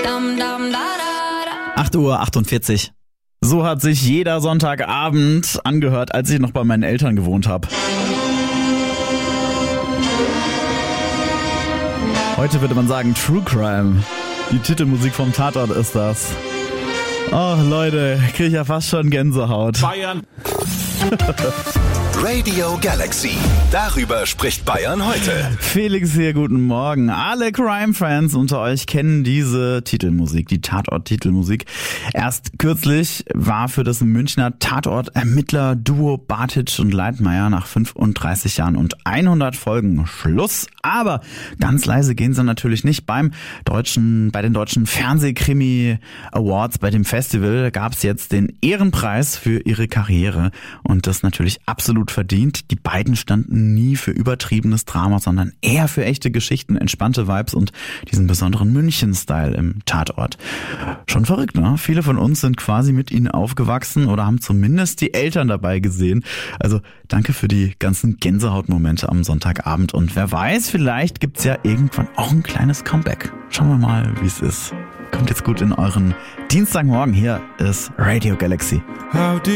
8:48 Uhr. So hat sich jeder Sonntagabend angehört, als ich noch bei meinen Eltern gewohnt habe. Heute würde man sagen True Crime. Die Titelmusik vom Tatort ist das. Oh Leute, kriege ich ja fast schon Gänsehaut. Bayern. Radio Galaxy. Darüber spricht Bayern heute. Felix hier, guten Morgen. Alle Crime-Fans unter euch kennen diese Titelmusik, die Tatort-Titelmusik. Erst kürzlich war für das Münchner Tatort-Ermittler-Duo Bartitsch und Leitmayr nach 35 Jahren und 100 Folgen Schluss. Aber ganz leise gehen sie natürlich nicht. Bei den deutschen Fernsehkrimi Awards, bei dem Festival, gab es jetzt den Ehrenpreis für ihre Karriere. Und das natürlich absolut verdient. Die beiden standen nie für übertriebenes Drama, sondern eher für echte Geschichten, entspannte Vibes und diesen besonderen München-Style im Tatort. Schon verrückt, ne? Viele von uns sind quasi mit ihnen aufgewachsen oder haben zumindest die Eltern dabei gesehen. Also danke für die ganzen Gänsehautmomente am Sonntagabend und wer weiß, vielleicht gibt's ja irgendwann auch ein kleines Comeback. Schauen wir mal, wie es ist. Kommt jetzt gut in euren Dienstagmorgen. Hier ist Radio Galaxy.